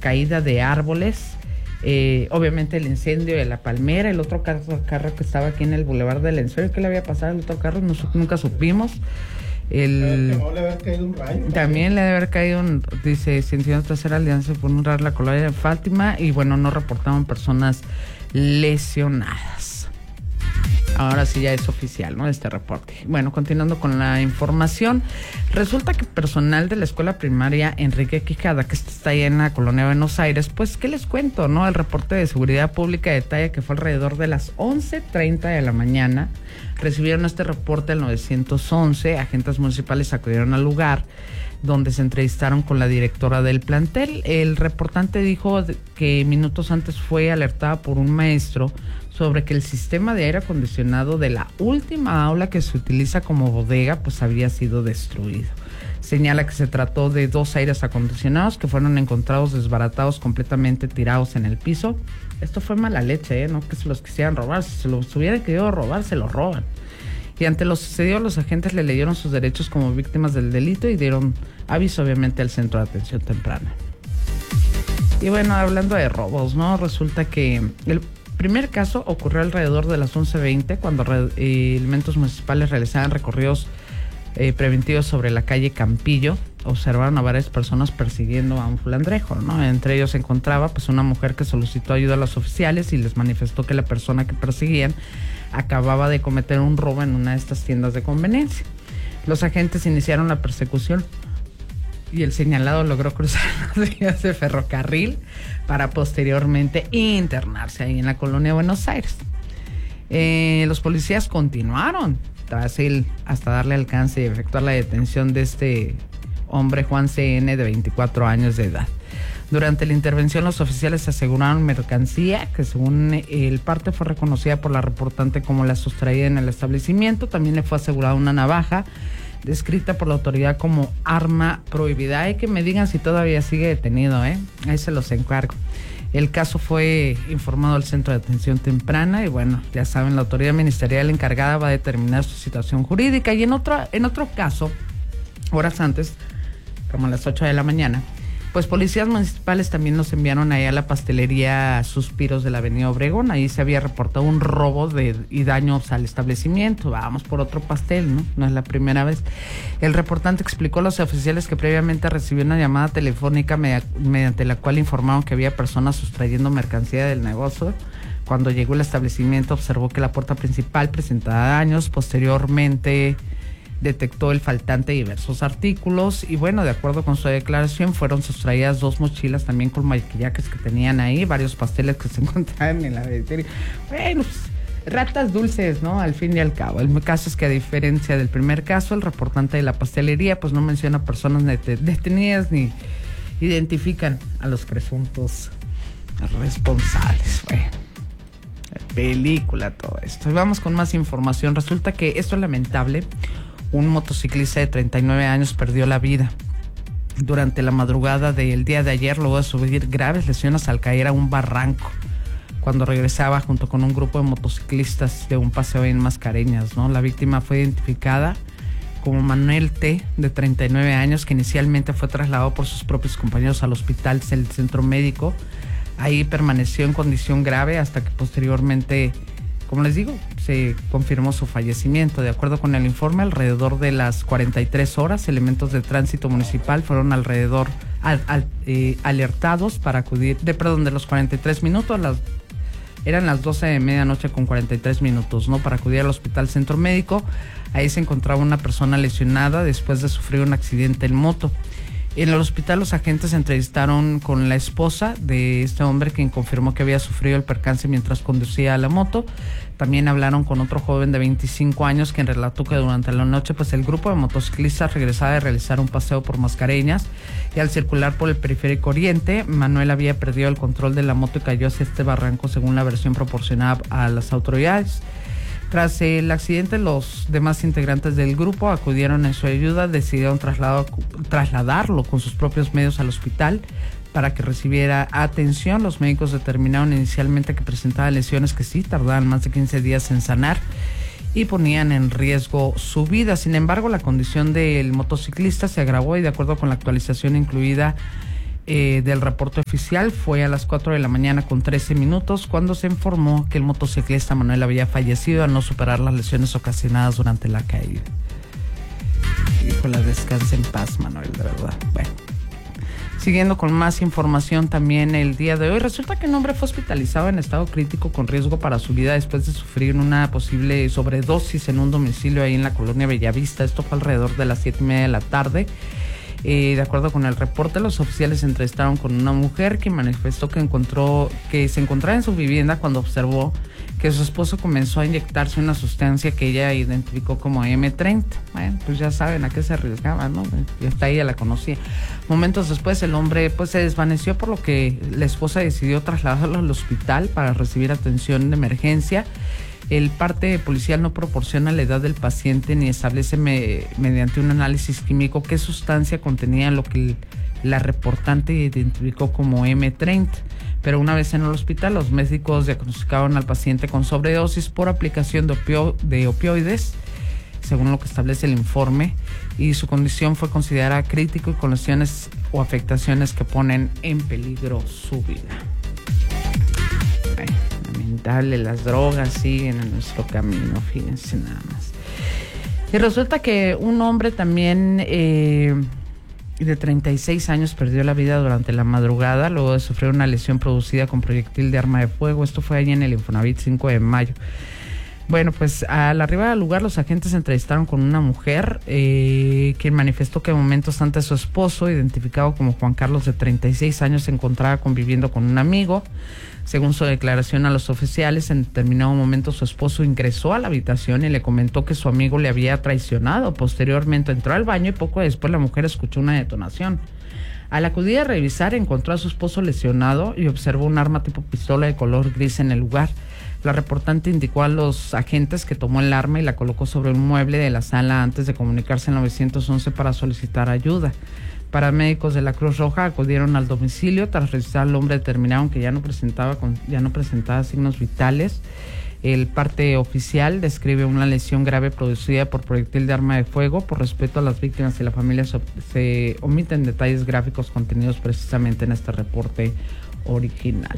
caída de árboles, obviamente el incendio de la palmera, el otro carro que estaba aquí en el Boulevard del Ensueño. ¿Qué le había pasado al otro carro? Nunca supimos. Le debe haber caído un rayo. También le debe haber caído dice, se inició tercera alianza por un rayo la colonia de Fátima, y bueno, no reportaban personas lesionadas. Ahora sí ya es oficial, ¿no? Este reporte. Bueno, continuando con la información, resulta que personal de la escuela primaria Enrique Quijada, que está ahí en la colonia Buenos Aires, pues, ¿qué les cuento, no? El reporte de seguridad pública detalla que fue alrededor de las 11:30 de la mañana. Recibieron este reporte al 911, agentes municipales acudieron al lugar, donde se entrevistaron con la directora del plantel. El reportante dijo que minutos antes fue alertada por un maestro sobre que el sistema de aire acondicionado de la última aula que se utiliza como bodega pues había sido destruido. Señala que se trató de 2 aires acondicionados que fueron encontrados desbaratados, completamente tirados en el piso. Esto fue mala leche, no que se los quisieran robar. Si se los hubieran querido robar, se los roban. Y ante lo sucedido, los agentes le leyeron sus derechos como víctimas del delito y dieron aviso obviamente al centro de atención temprana. Y bueno, hablando de robos, ¿no? Resulta que el primer caso ocurrió alrededor de las 11:20 cuando elementos municipales realizaban recorridos preventivos sobre la calle Campillo. Observaron a varias personas persiguiendo a un fulandrejo, ¿no? Entre ellos se encontraba pues una mujer que solicitó ayuda a los oficiales y les manifestó que la persona que perseguían acababa de cometer un robo en una de estas tiendas de conveniencia. Los agentes iniciaron la persecución y el señalado logró cruzar las vías de ferrocarril para posteriormente internarse ahí en la colonia Buenos Aires. Los policías continuaron tras él hasta darle alcance y efectuar la detención de este hombre, Juan C.N., de 24 años de edad. Durante la intervención, los oficiales aseguraron mercancía que, según el parte, fue reconocida por la reportante como la sustraída en el establecimiento. También le fue asegurada una navaja, descrita por la autoridad como arma prohibida. Hay que me digan si todavía sigue detenido, ahí se los encargo. El caso fue informado al Centro de Atención Temprana y bueno, ya saben, la autoridad ministerial encargada va a determinar su situación jurídica. Y en otro caso, horas antes, como a las 8 de la mañana, pues policías municipales también nos enviaron ahí a la pastelería Suspiros de la avenida Obregón. Ahí se había reportado un robo y daños al establecimiento. Vamos por otro pastel, ¿no? No es la primera vez. El reportante explicó a los oficiales que previamente recibió una llamada telefónica mediante la cual informaron que había personas sustrayendo mercancía del negocio. Cuando llegó al establecimiento observó que la puerta principal presentaba daños. Posteriormente detectó el faltante de diversos artículos y bueno, de acuerdo con su declaración, fueron sustraídas 2 mochilas también con maquillajes que tenían ahí, varios pasteles que se encontraban en la veterinaria. Bueno, pues, ratas dulces, ¿no? Al fin y al cabo. El caso es que, a diferencia del primer caso, el reportante de la pastelería pues no menciona personas detenidas ni identifican a los presuntos responsables. Bueno, película todo esto. Y vamos con más información. Resulta que esto es lamentable. Un motociclista de 39 años perdió la vida durante la madrugada del día de ayer, luego de sufrir graves lesiones al caer a un barranco cuando regresaba junto con un grupo de motociclistas de un paseo en Mascareñas, ¿no? La víctima fue identificada como Manuel T., de 39 años, que inicialmente fue trasladado por sus propios compañeros al hospital del centro médico. Ahí permaneció en condición grave hasta que posteriormente, como les digo, se confirmó su fallecimiento. De acuerdo con el informe, alrededor de las 43 horas, elementos de tránsito municipal fueron alertados para acudir, de los 43 minutos, eran las 12 de medianoche con 43 minutos, ¿no? Para acudir al hospital centro médico. Ahí se encontraba una persona lesionada después de sufrir un accidente en moto. En el hospital los agentes se entrevistaron con la esposa de este hombre, quien confirmó que había sufrido el percance mientras conducía la moto. También hablaron con otro joven de 25 años, quien relató que durante la noche pues el grupo de motociclistas regresaba de realizar un paseo por Mascareñas y al circular por el periférico oriente, Manuel había perdido el control de la moto y cayó hacia este barranco, según la versión proporcionada a las autoridades. Tras el accidente, los demás integrantes del grupo acudieron en su ayuda, decidieron trasladarlo con sus propios medios al hospital para que recibiera atención. Los médicos determinaron inicialmente que presentaba lesiones que sí tardaban más de 15 días en sanar y ponían en riesgo su vida. Sin embargo, la condición del motociclista se agravó y, de acuerdo con la actualización incluida del reporte oficial fue a las 4 de la mañana con 13 minutos cuando se informó que el motociclista Manuel había fallecido al no superar las lesiones ocasionadas durante la caída. Híjole, descanse en paz, Manuel, de verdad. Bueno, siguiendo con más información también el día de hoy, resulta que un hombre fue hospitalizado en estado crítico con riesgo para su vida después de sufrir una posible sobredosis en un domicilio ahí en la colonia Bellavista. Esto fue alrededor de las 7:30 de la tarde. De acuerdo con el reporte, los oficiales se entrevistaron con una mujer que manifestó que se encontraba en su vivienda cuando observó que su esposo comenzó a inyectarse una sustancia que ella identificó como M30. Bueno, pues ya saben a qué se arriesgaba, ¿no? Y hasta ella la conocía. Momentos después el hombre pues se desvaneció, por lo que la esposa decidió trasladarlo al hospital para recibir atención de emergencia. El parte policial no proporciona la edad del paciente ni establece mediante un análisis químico qué sustancia contenía lo que la reportante identificó como M30. Pero una vez en el hospital, los médicos diagnosticaron al paciente con sobredosis por aplicación de opioides, según lo que establece el informe, y su condición fue considerada crítica y con lesiones o afectaciones que ponen en peligro su vida. Lamentable, las drogas siguen en nuestro camino, fíjense nada más. Y resulta que un hombre también de 36 años perdió la vida durante la madrugada luego de sufrir una lesión producida con proyectil de arma de fuego. Esto fue allí en el Infonavit 5 de mayo. Bueno, pues al arribar al lugar los agentes se entrevistaron con una mujer quien manifestó que momentos antes su esposo, identificado como Juan Carlos de 36 años, se encontraba conviviendo con un amigo. Según su declaración a los oficiales, en determinado momento su esposo ingresó a la habitación y le comentó que su amigo le había traicionado. Posteriormente entró al baño y poco después la mujer escuchó una detonación. Al acudir a revisar, encontró a su esposo lesionado y observó un arma tipo pistola de color gris en el lugar. La reportante indicó a los agentes que tomó el arma y la colocó sobre un mueble de la sala antes de comunicarse al 911 para solicitar ayuda. Paramédicos de la Cruz Roja acudieron al domicilio. Tras revisar al hombre, determinaron que ya no presentaba signos vitales. El parte oficial describe una lesión grave producida por proyectil de arma de fuego. Por respeto a las víctimas y la familia se omiten detalles gráficos contenidos precisamente en este reporte original.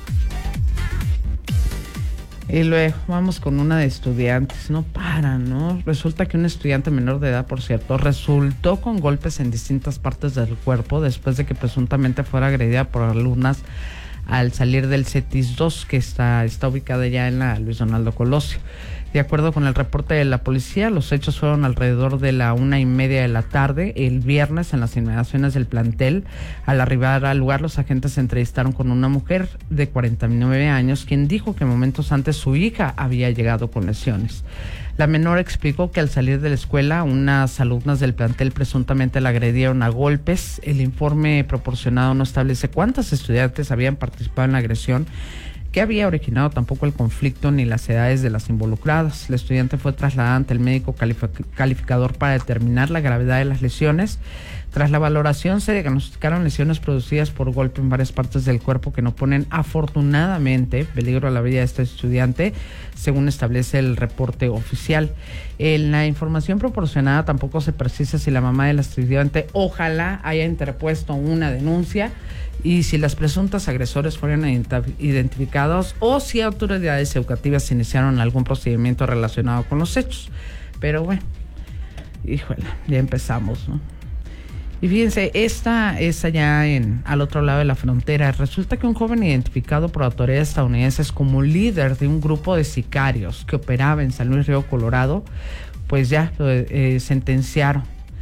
Y luego vamos con una de estudiantes, no paran, ¿no? Resulta que un estudiante menor de edad, por cierto, resultó con golpes en distintas partes del cuerpo después de que presuntamente fuera agredida por alumnas al salir del CETIS 2, que está ubicada ya en la Luis Donaldo Colosio. De acuerdo con el reporte de la policía, los hechos fueron alrededor de la 1:30 de la tarde, el viernes, en las inmediaciones del plantel. Al arribar al lugar, los agentes se entrevistaron con una mujer de 49 años, quien dijo que momentos antes su hija había llegado con lesiones. La menor explicó que al salir de la escuela, unas alumnas del plantel presuntamente la agredieron a golpes. El informe proporcionado no establece cuántas estudiantes habían participado en la agresión, que había originado tampoco el conflicto ni las edades de las involucradas. La estudiante fue trasladada ante el médico calificador para determinar la gravedad de las lesiones. Tras la valoración se diagnosticaron lesiones producidas por golpe en varias partes del cuerpo que no ponen afortunadamente peligro a la vida de este estudiante, según establece el reporte oficial. En la información proporcionada tampoco se precisa si la mamá del estudiante ojalá haya interpuesto una denuncia y si las presuntas agresores fueron identificados o si autoridades educativas iniciaron algún procedimiento relacionado con los hechos. Pero bueno, híjole, ya empezamos, ¿no? Y fíjense, esta es allá al otro lado de la frontera. Resulta que un joven identificado por autoridades estadounidenses como líder de un grupo de sicarios que operaba en San Luis Río Colorado, pues ya lo sentenciaron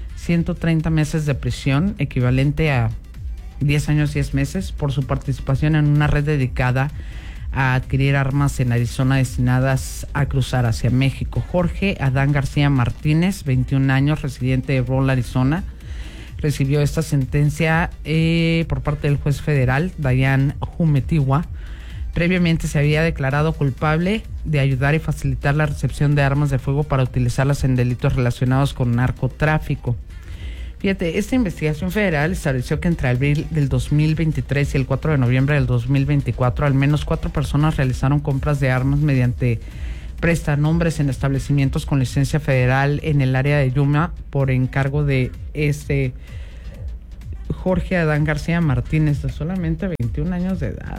130 meses de prisión, equivalente a 10 años 10 meses, por su participación en una red dedicada a adquirir armas en Arizona destinadas a cruzar hacia México. Jorge Adán García Martínez, 21 años, residente de Roll, Arizona, recibió esta sentencia por parte del juez federal, Dayan Jumetiwa. Previamente se había declarado culpable de ayudar y facilitar la recepción de armas de fuego para utilizarlas en delitos relacionados con narcotráfico. Fíjate, esta investigación federal estableció que entre abril del 2023 y el 4 de noviembre del 2024, al menos 4 personas realizaron compras de armas mediante prestanombres en establecimientos con licencia federal en el área de Yuma por encargo de Jorge Adán García Martínez, de solamente 21 años de edad.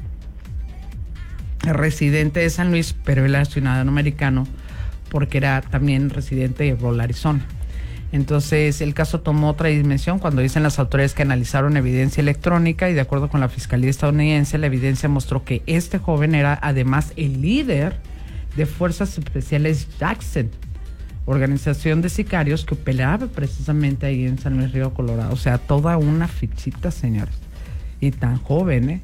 Residente de San Luis, pero él era ciudadano americano porque era también residente de Rolla, Arizona. Entonces, el caso tomó otra dimensión cuando dicen las autoridades que analizaron evidencia electrónica y de acuerdo con la Fiscalía estadounidense, la evidencia mostró que este joven era además el líder de Fuerzas Especiales Jackson, organización de sicarios que operaba precisamente ahí en San Luis Río Colorado. O sea, toda una fichita, señores. Y tan joven,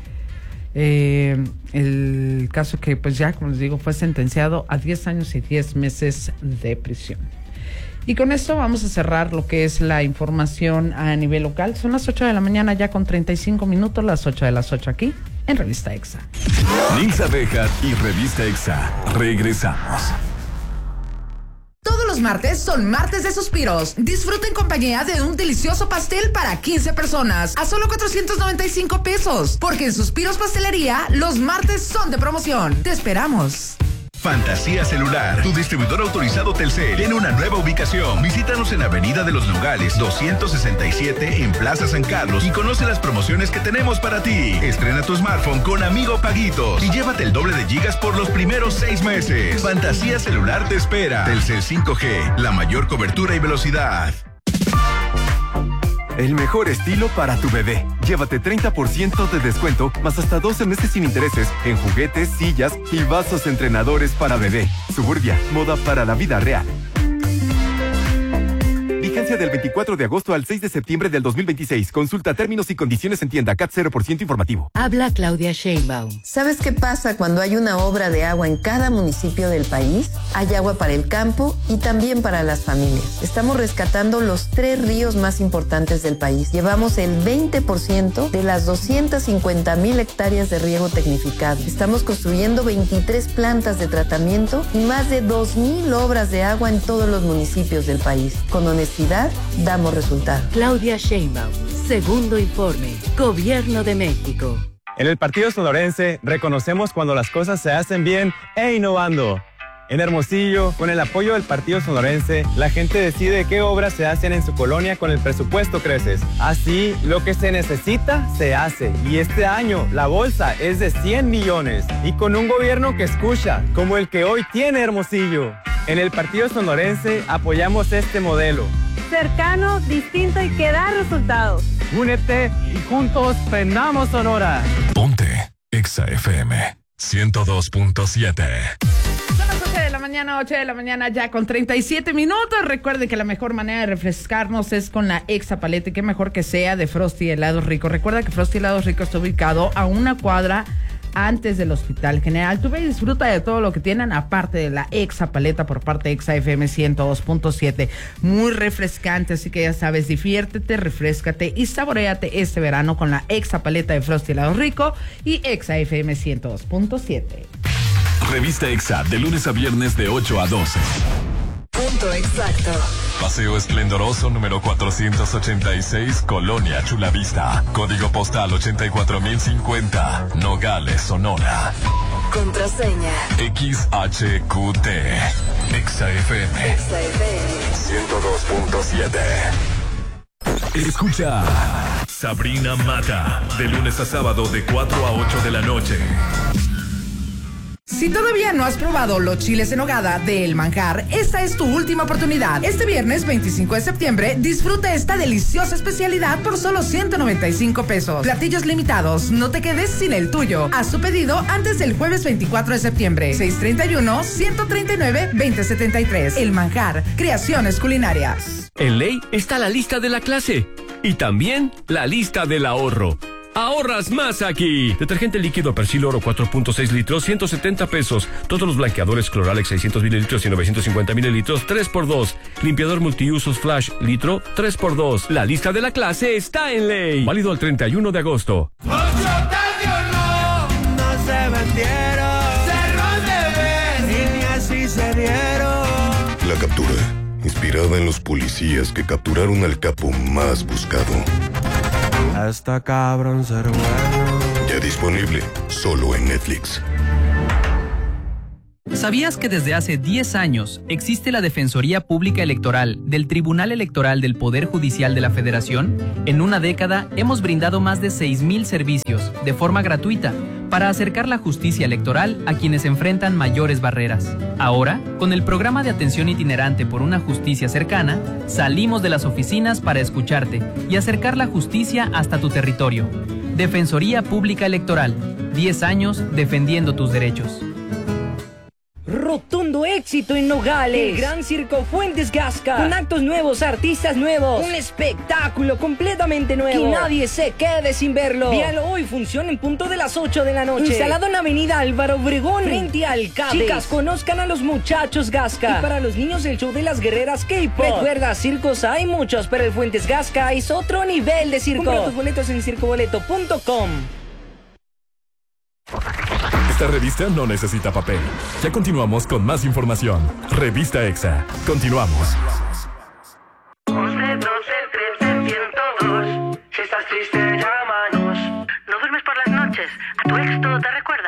el caso que, pues ya, como les digo, fue sentenciado a 10 años y 10 meses de prisión. Y con esto vamos a cerrar lo que es la información a nivel local. Son las 8 de la mañana ya con 35 minutos, las 8 de las 8 aquí en Revista EXA. Nilsa Bejar y Revista EXA. Regresamos. Todos los martes son martes de suspiros. Disfruta en compañía de un delicioso pastel para 15 personas a solo 495 pesos. Porque en Suspiros Pastelería los martes son de promoción. Te esperamos. Fantasía Celular, tu distribuidor autorizado Telcel, tiene una nueva ubicación. Visítanos en Avenida de los Nogales 267 en Plaza San Carlos y conoce las promociones que tenemos para ti. Estrena tu smartphone con Amigo Paguitos y llévate el doble de gigas por los primeros 6 meses. Fantasía Celular te espera. Telcel 5G, la mayor cobertura y velocidad. El mejor estilo para tu bebé. Llévate 30% de descuento, más hasta 12 meses sin intereses en juguetes, sillas y vasos entrenadores para bebé. Suburbia, moda para la vida real. Vigencia del 24 de agosto al 6 de septiembre del 2026. Consulta términos y condiciones en tienda. CAT 0% informativo. Habla Claudia Sheinbaum. ¿Sabes qué pasa cuando hay una obra de agua en cada municipio del país? Hay agua para el campo y también para las familias. Estamos rescatando los 3 ríos más importantes del país. Llevamos el 20% de las 250,000 hectáreas de riego tecnificado. Estamos construyendo 23 plantas de tratamiento y más de 2,000 obras de agua en todos los municipios del país. Con honestidad, damos resultados. Claudia Sheinbaum, segundo informe, Gobierno de México. En el Partido Sonorense reconocemos cuando las cosas se hacen bien e innovando. En Hermosillo, con el apoyo del Partido Sonorense, la gente decide qué obras se hacen en su colonia con el presupuesto Creces. Así, lo que se necesita, se hace. Y este año, la bolsa es de 100 millones. Y con un gobierno que escucha, como el que hoy tiene Hermosillo. En el Partido Sonorense apoyamos este modelo. Cercano, distinto y que da resultados. Únete y juntos prendamos Sonora. Ponte EXA FM 102.7. Son las 8 de la mañana, 8 de la mañana ya con 37 minutos. Recuerden que la mejor manera de refrescarnos es con la EXA Paleta. Y qué mejor que sea de Frosty Helados Rico. Recuerda que Frosty Helados Rico está ubicado a una cuadra antes del Hospital General. Tú ve y disfruta de todo lo que tienen, aparte de la EXA Paleta por parte de EXA FM 102.7. Muy refrescante, así que ya sabes, diviértete, refréscate y saboréate este verano con la EXA Paleta de Frosty Helados Rico y EXA FM 102.7. Revista EXA, de lunes a viernes de 8 a 12. Punto exacto. Paseo Esplendoroso número 486, Colonia Chulavista. Código postal 84050, Nogales, Sonora. Contraseña. XHQT. EXA FM. EXA FM 102.7. Escucha Sabrina Mata, de lunes a sábado de 4 a 8 de la noche. Si todavía no has probado los chiles en nogada de El Manjar, esta es tu última oportunidad. Este viernes 25 de septiembre, disfruta esta deliciosa especialidad por solo 195 pesos. Platillos limitados, no te quedes sin el tuyo. Haz tu pedido antes del jueves 24 de septiembre. 631-139-2073. El Manjar, creaciones culinarias. En Ley está la lista de la clase y también la lista del ahorro. ¡Ahorras más aquí! Detergente líquido Persil Oro 4.6 litros, 170 pesos. Todos los blanqueadores Cloralex 600 mililitros y 950 mililitros, 3x2. Limpiador multiusos Flash litro, 3x2. La lista de la clase está en Ley. Válido al 31 de agosto. No se vendieron, cerros de vez, ni así se dieron. La captura, inspirada en los policías que capturaron al capo más buscado. Hasta cabrón ser bueno. Ya disponible, solo en Netflix. ¿Sabías que desde hace 10 años existe la Defensoría Pública Electoral del Tribunal Electoral del Poder Judicial de la Federación? En una década hemos brindado más de 6,000 servicios de forma gratuita para acercar la justicia electoral a quienes enfrentan mayores barreras. Ahora, con el programa de atención itinerante por una justicia cercana, salimos de las oficinas para escucharte y acercar la justicia hasta tu territorio. Defensoría Pública Electoral, 10 años defendiendo tus derechos. Rotundo éxito en Nogales. El Gran Circo Fuentes Gasca. Con actos nuevos, artistas nuevos. Un espectáculo completamente nuevo. Que nadie se quede sin verlo. Véalo hoy, función en punto de las 8 de la noche. Instalado en Avenida Álvaro Obregón, frente al Cades. Chicas, conozcan a los muchachos Gasca. Y para los niños, el show de las guerreras K-pop. Recuerda, circos hay muchos, pero el Fuentes Gasca es otro nivel de circo. Compra tus boletos en circoboleto.com. Esta revista no necesita papel. Ya continuamos con más información. Revista EXA. Continuamos. 11, 12, 13, 102. Si estás triste, llámanos. ¿No duermes por las noches? ¿A tu ex todo te recuerda?